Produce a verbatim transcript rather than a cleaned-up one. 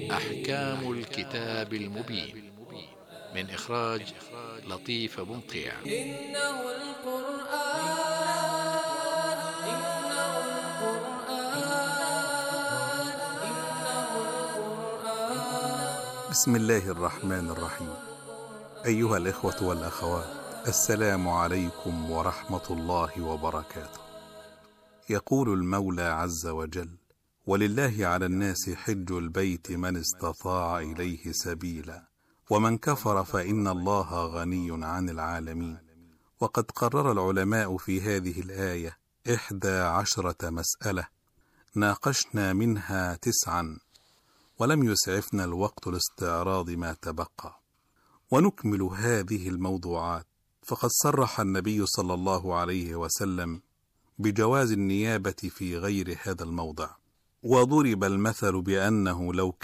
أحكام الكتاب المبين من إخراج لطيف بنقيع. إنه القرآن إنه القرآن إنه القرآن. بسم الله الرحمن الرحيم. أيها الإخوة والأخوات، السلام عليكم ورحمة الله وبركاته. يقول المولى عز وجل: ولله على الناس حج البيت من استطاع إليه سبيلا ومن كفر فإن الله غني عن العالمين. وقد قرر العلماء في هذه الآية إحدى عشرة مسألة، ناقشنا منها تسعا ولم يسعفنا الوقت لاستعراض ما تبقى. ونكمل هذه الموضوعات، فقد صرح النبي صلى الله عليه وسلم بجواز النيابة في غير هذا الموضع، وضرب المثل بأنه لو